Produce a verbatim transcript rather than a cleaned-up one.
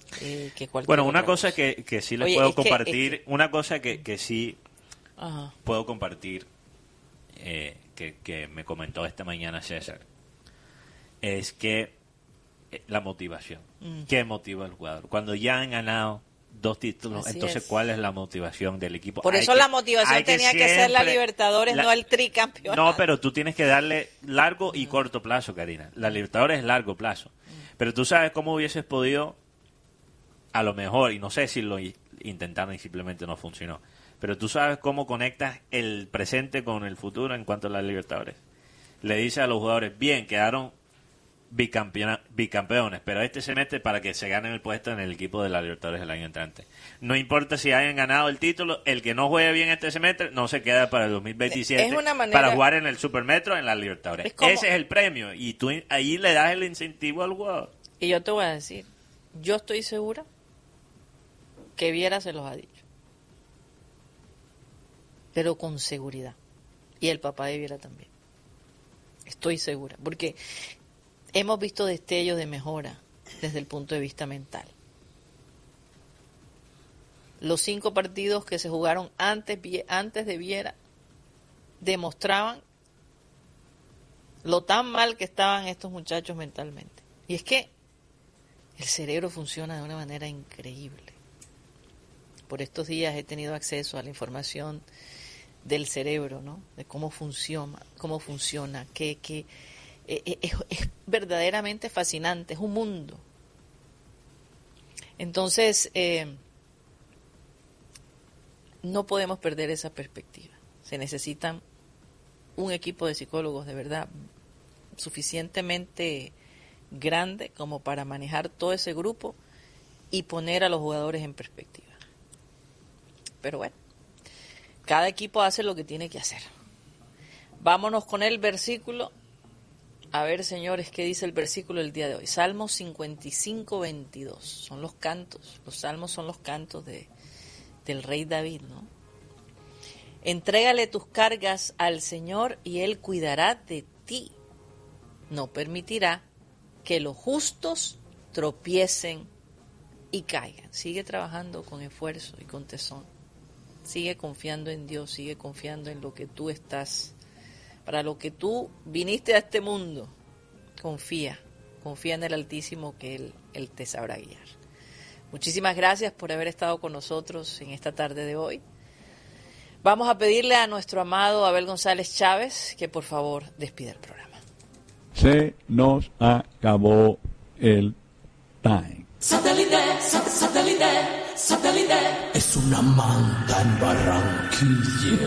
eh, que cualquier Bueno, una otra cosa que, que sí les Oye, puedo es que- compartir, es que- una cosa que, que sí Ajá. puedo compartir, eh, que, que me comentó esta mañana César, es que eh, la motivación. Mm. ¿Qué motiva al jugador? Cuando ya han ganado dos títulos, Así entonces es. ¿cuál es la motivación del equipo? Por Hay eso que- la motivación hay tenía que ser la siempre- Libertadores, la- no el tricampeonato. No, pero tú tienes que darle largo y corto plazo, Karina. La Libertadores es largo plazo. Pero tú sabes cómo hubieses podido, a lo mejor, y no sé si lo i- intentaron y simplemente no funcionó, pero tú sabes cómo conectas el presente con el futuro en cuanto a las Libertadores. Le dice a los jugadores, bien, quedaron bicampeona- bicampeones, pero este semestre para que se ganen el puesto en el equipo de la Libertadores el año entrante. No importa si hayan ganado el título, el que no juegue bien este semestre no se queda para el dos mil veintisiete Es una manera- para jugar en el Supermetro en la Libertadores. Es como- Ese es el premio y tú ahí le das el incentivo al jugador. Y yo te voy a decir, yo estoy segura que Viera se los ha dicho. Pero con seguridad. Y el papá de Viera también. Estoy segura. Porque hemos visto destellos de mejora desde el punto de vista mental. Los cinco partidos que se jugaron antes, Vi- antes de Viera demostraban lo tan mal que estaban estos muchachos mentalmente. Y es que el cerebro funciona de una manera increíble. Por estos días he tenido acceso a la información del cerebro, ¿no? De cómo funciona, cómo funciona, que, que eh, es, es verdaderamente fascinante, es un mundo. Entonces, eh, no podemos perder esa perspectiva. Se necesitan un equipo de psicólogos de verdad suficientemente grande como para manejar todo ese grupo y poner a los jugadores en perspectiva. Pero bueno, cada equipo hace lo que tiene que hacer. Vámonos con el versículo. A ver, señores, ¿qué dice el versículo del día de hoy? Salmos cincuenta y cinco, veintidós. Son los cantos. Los salmos son los cantos de, del rey David, ¿no? Entrégale tus cargas al Señor y Él cuidará de ti. No permitirá que los justos tropiecen y caigan. Sigue trabajando con esfuerzo y con tesón. Sigue confiando en Dios, sigue confiando en lo que tú estás, para lo que tú viniste a este mundo. Confía, confía en el Altísimo que Él, Él te sabrá guiar. Muchísimas gracias por haber estado con nosotros en esta tarde de hoy. Vamos a pedirle a nuestro amado Abel González Chávez que por favor despida el programa. Se nos acabó el time. Satélite, sat- satélite, satélite. Es una manta en Barranquilla.